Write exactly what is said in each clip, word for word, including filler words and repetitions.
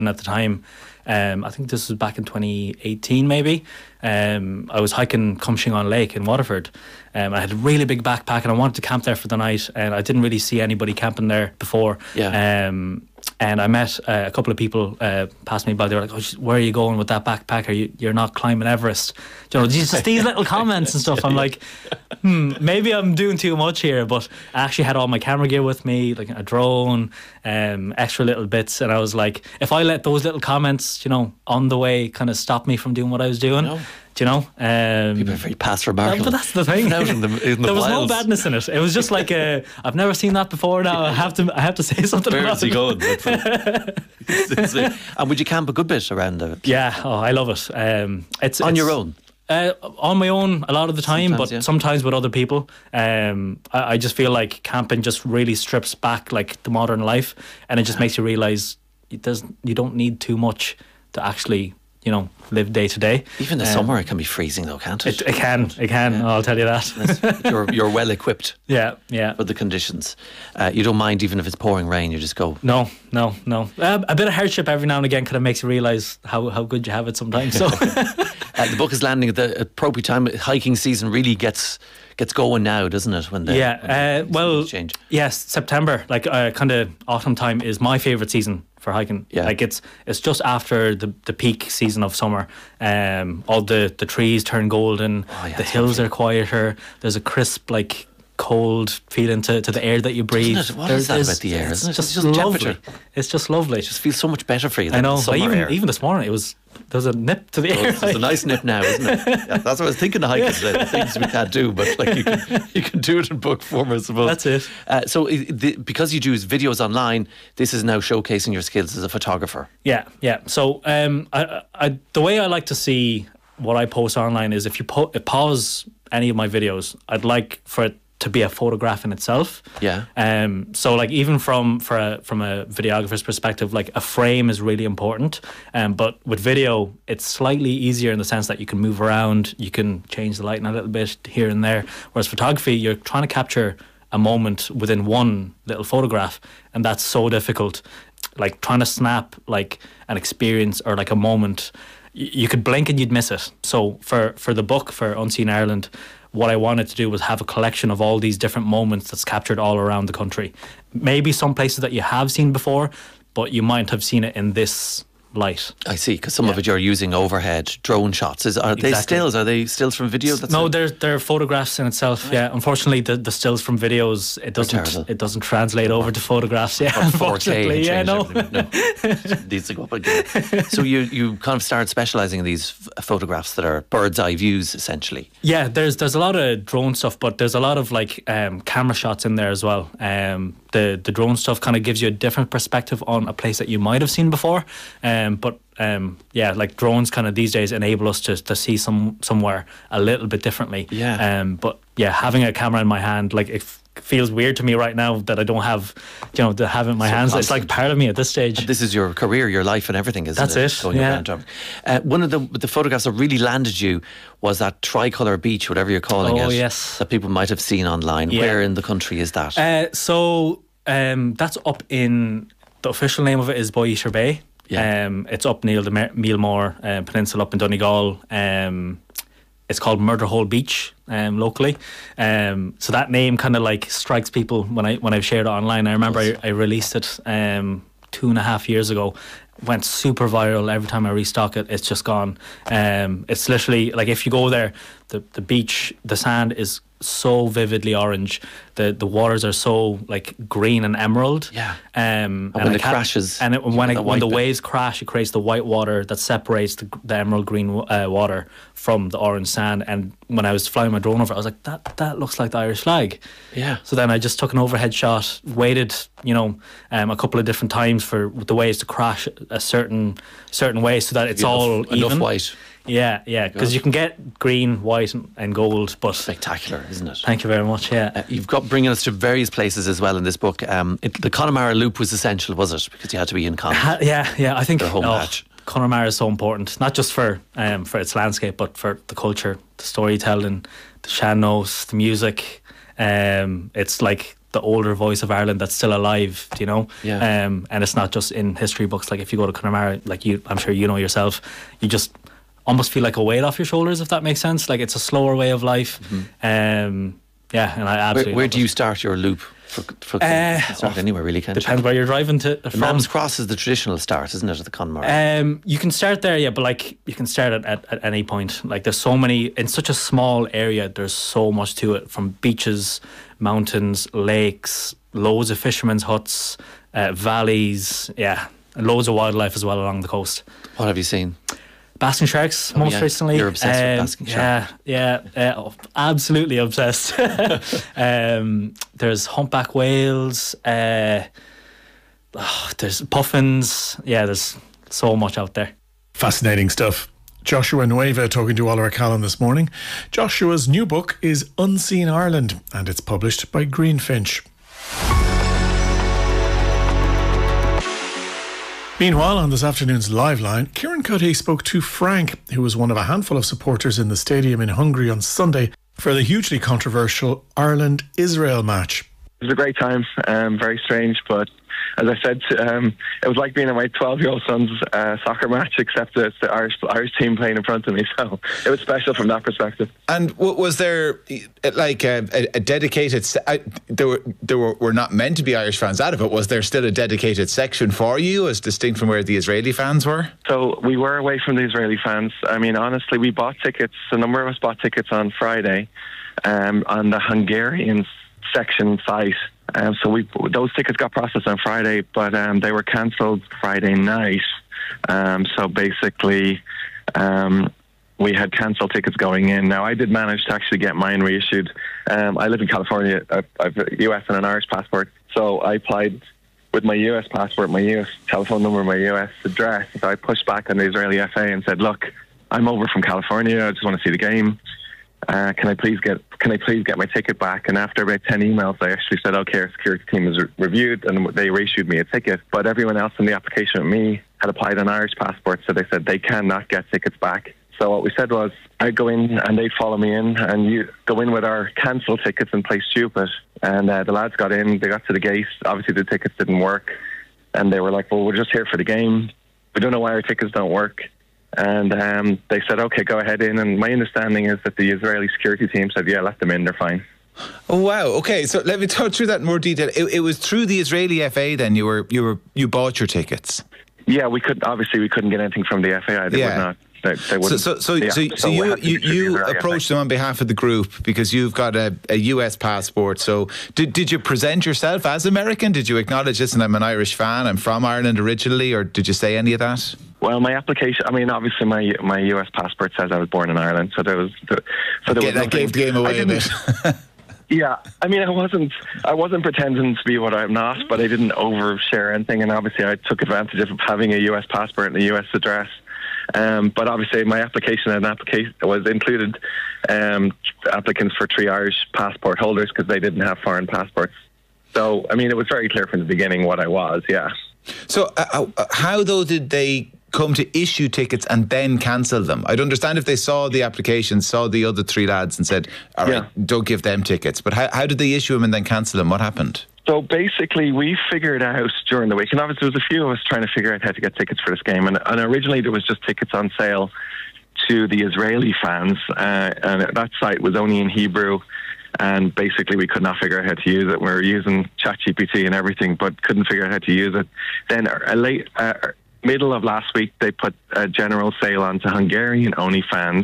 And at the time, um, I think this was back in twenty eighteen maybe, um, I was hiking Cumshingon Lake in Waterford. Um, I had a really big backpack and I wanted to camp there for the night, and I didn't really see anybody camping there before. Yeah. Um, and I met uh, a couple of people uh, passed me by. They were like, "Oh, where are you going with that backpack? Are you, you're not climbing Everest?" You know, just these little comments and stuff. I'm like, hmm, maybe I'm doing too much here. But I actually had all my camera gear with me, like a drone, um, extra little bits. And I was like, if I let those little comments, you know, on the way kind of stop me from doing what I was doing, No. do you know? Um, People are very past remarkable. but that's the thing. Out in the, in the there was wilds. no badness in it. It was just like, uh, I've never seen that before. Now I have to, I have to say something Where about is he it. going? It's- it's- uh, and would you camp a good bit around the Yeah, oh, I love it. Um, it's on it's, your own? Uh, on my own a lot of the time, Sometimes, but yeah. sometimes with other people. Um, I, I just feel like camping just really strips back like the modern life, and it just makes you realise it doesn't. You don't need too much to actually, you know, live day to day. Even the Um, summer, it can be freezing though, can't it? It, it can, it can. Yeah. I'll tell you that. you're you're well equipped yeah, yeah. for the conditions. Uh, you don't mind even if it's pouring rain. You just go. No, no, no. Uh, a bit of hardship every now and again kind of makes you realise how, how good you have it sometimes. So. Uh, the book is landing at the appropriate time. Hiking season really gets gets going now, doesn't it? When the yeah, when the uh, well, change. yes, September, like uh, kind of autumn time, is my favourite season for hiking. Yeah. Like it's it's just after the, the peak season of summer. Um, all the, the trees turn golden, Oh, yeah, the it's hills lovely. are quieter. There's a crisp, like cold feeling to, to the air that you breathe. Isn't it? What There- is that there's- about the air, It's isn't it? just, It's just lovely. temperature. It's just lovely. It just feels so much better for you than I know. the summer Like even air. even this morning, it was there was a nip to the air. It's a nice nip now, isn't it? Yeah, that's what I was thinking of hiking today. The things we can't do, but like you can, you can do it in book form, I suppose. That's it. Uh, so, i- the, because you do videos online, this is now showcasing your skills as a photographer. Yeah, yeah. So um, I, I, the way I like to see what I post online is if you po- pause any of my videos, I'd like for it to be a photograph in itself. Yeah. Um. So like even from for a, from a videographer's perspective, like a frame is really important. Um. But with video, it's slightly easier in the sense that you can move around, you can change the lighting a little bit here and there. Whereas photography, you're trying to capture a moment within one little photograph, and that's so difficult. Like trying to snap like an experience or like a moment, y- you could blink and you'd miss it. So for for the book, for Unseen Ireland, what I wanted to do was have a collection of all these different moments that's captured all around the country. Maybe some places that you have seen before, but you might have seen it in this light. I see, because some of Yeah. it you're using overhead drone shots. Is Are they Exactly. stills? Are they stills from video? That's No, it? they're they're photographs in itself. Yeah, unfortunately, the, the stills from videos it terrible. doesn't it doesn't translate over to photographs. Yeah, Or four K unfortunately, and yeah, change no. everything. No. Needs to go up again. So you, you kind of started specialising in these f- photographs that are bird's eye views, essentially. Yeah, there's there's a lot of drone stuff, but there's a lot of like um, camera shots in there as well. Um, the the drone stuff kind of gives you a different perspective on a place that you might have seen before. Um, but um, yeah, like drones kind of these days enable us to to see some somewhere a little bit differently. Yeah. Um, but yeah, having a camera in my hand, like it f- feels weird to me right now that I don't have, you know, to have it in my So hands. It's like constant. part of me at this stage. This is your career, your life, and everything, isn't That's it? it, Going yeah. around traveling. Uh, one of the the photographs that really landed you was that tricolour beach, whatever you're calling Oh, it, yes. that people might have seen online. Yeah. Where in the country is that? Uh, so um, that's up in the official name of it is Boisher Bay. Yeah. Um, it's up near the Mer- Mealmore uh, Peninsula up in Donegal. Um, it's called Murder Hole Beach um, locally. Um, so that name kind of like strikes people when I when I've shared it online. I remember I, I released it um, two and a half years ago. Went super viral. Every time I restock it, it's just gone. Um, it's literally like if you go there, the the beach, the sand is so vividly orange. The the waters are so like green and emerald. Yeah. Um, And when I it can't- crashes, and it, you when get it, that when the white bit. waves crash, it creates the white water that separates the, the emerald green uh, water from the orange sand. And when I was flying my drone over, I was like, that that looks like the Irish flag. Yeah. So then I just took an overhead shot, waited, you know, um, a couple of different times for the waves to crash a certain certain way so that it's Enough- all enough even. white. Yeah, yeah, because you can get green, white, and, and gold, but Spectacular, isn't it? thank you very much. Yeah. Uh, you've got bringing us to various places as well in this book. Um, it, the Connemara Loop was essential, was it? Because you had to be in Con. Ha- yeah, yeah. I think Their home oh, patch. Connemara is so important, not just for um, for its landscape, but for the culture, the storytelling, the sean-nós, the music. Um, it's like the older voice of Ireland that's still alive, you know. Yeah. Um, and it's not just in history books. Like if you go to Connemara, like you, I'm sure you know yourself, you just almost feel like a weight off your shoulders, if that makes sense. Like it's a slower way of life. Mm-hmm. Um, yeah, and I absolutely. Where, where do you start your loop? For, for uh, you can start anywhere, really, can't depends you? where you're driving to. The Malm's Cross is the traditional start, isn't it, at the Connemara? Um, you can start there, yeah, but like you can start at, at, at any point. Like there's so many in such a small area. There's so much to it, from beaches, mountains, lakes, loads of fishermen's huts, uh, valleys, yeah, and loads of wildlife as well along the coast. What have you seen? Basking sharks, oh, most yeah. recently. You're obsessed um, with basking sharks. Yeah, yeah, uh, absolutely obsessed. um, there's humpback whales. Uh, oh, there's puffins. Yeah, there's so much out there. Fascinating stuff. Joshua Nueva talking to Oliver Callan this morning. Joshua's new book is Unseen Ireland, and it's published by Greenfinch. Meanwhile, on this afternoon's Live Line, Kieran Cuddy spoke to Frank, who was one of a handful of supporters in the stadium in Hungary on Sunday for the hugely controversial Ireland-Israel match. It was a great time, um, very strange, but as I said, um, it was like being at my twelve-year-old son's uh, soccer match, except it's the Irish Irish team playing in front of me, so it was special from that perspective. And w- was there like a, a dedicated? Uh, there were there were, were not meant to be Irish fans out of it. Was there still a dedicated section for you, as distinct from where the Israeli fans were? So we were away from the Israeli fans. I mean, honestly, we bought tickets. A number of us bought tickets on Friday um, on the Hungarian section site. Um, so we those tickets got processed on Friday, but um, they were cancelled Friday night. Um, so basically, um, we had cancelled tickets going in. Now, I did manage to actually get mine reissued. Um, I live in California. I have a U S and an Irish passport. So I applied with my U S passport, my U S telephone number, my U S address. So I pushed back on the Israeli F A and said, look, I'm over from California. I just want to see the game. Uh, can I please get can I please get my ticket back? And after about ten emails, I actually said, okay, our security team has re- reviewed and they reissued me a ticket. But everyone else in the application with me had applied an Irish passport, so they said they cannot get tickets back. So what we said was, I'd go in and they'd follow me in, and you go in with our cancelled tickets and play stupid. And uh, the lads got in, they got to the gate. Obviously the tickets didn't work, and they were like, well, we're just here for the game. We don't know why our tickets don't work. And um, they said, okay, go ahead in. And my understanding is that the Israeli security team said, yeah, let them in, they're fine. Oh wow! Okay, so let me talk through that in more detail. It, it was through the Israeli F A. Then you were you were you bought your tickets. Yeah, we could obviously we couldn't get anything from the F A I. They yeah. would not. They, they so so so, yeah. so, so, so you you, you the approached them on behalf of the group because you've got a, a U S passport. So did did you present yourself as American? Did you acknowledge, listen, I'm an Irish fan, I'm from Ireland originally, or did you say any of that? Well, my application, I mean, obviously my my U S passport says I was born in Ireland, so there was so there yeah, was that gave the game away a bit. Yeah, I mean, I wasn't, I wasn't pretending to be what I'm not, but I didn't overshare anything, and obviously I took advantage of having a U S passport and a U S address. Um, but obviously my application and application was included um, applicants for three Irish passport holders because they didn't have foreign passports. So, I mean, it was very clear from the beginning what I was, yeah. So, uh, how though did they come to issue tickets and then cancel them? I'd understand if they saw the application, saw the other three lads and said, all right, yeah. don't give them tickets. But how, how did they issue them and then cancel them? What happened? So basically, we figured out during the week, and obviously there was a few of us trying to figure out how to get tickets for this game. And, and originally there was just tickets on sale to the Israeli fans, uh, and that site was only in Hebrew. And basically, we could not figure out how to use it. We were using ChatGPT and everything, but couldn't figure out how to use it. Then, a late uh, middle of last week, they put a general sale on to Hungarian-only fans,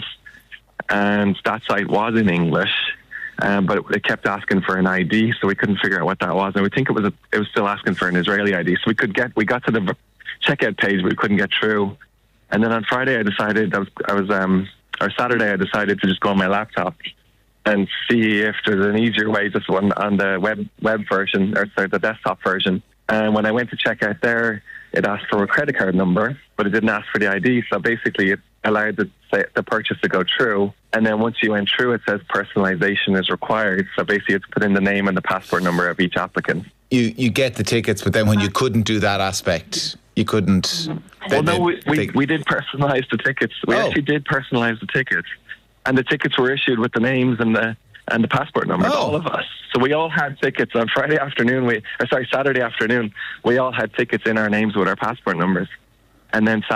and that site was in English. Um, but it, it kept asking for an I D, so we couldn't figure out what that was. And we think it was a, it was still asking for an Israeli I D. So we could get we got to the checkout page, but we couldn't get through. And then on Friday, I decided I was I was um or Saturday, I decided to just go on my laptop and see if there's an easier way, just one on the web web version or sorry, the desktop version. And when I went to check out there, it asked for a credit card number, but it didn't ask for the I D. So basically, it allowed the, the purchase to go through. And then once you went through, it says personalization is required. So basically, it's put in the name and the passport number of each applicant. You you get the tickets, but then when you couldn't do that aspect, you couldn't. Well, no, we, we, we did personalize the tickets. We oh. actually did personalize the tickets. And the tickets were issued with the names and the and the passport numbers, Oh. all of us. So we all had tickets on Friday afternoon. We, or sorry, Saturday afternoon. We all had tickets in our names with our passport numbers, and then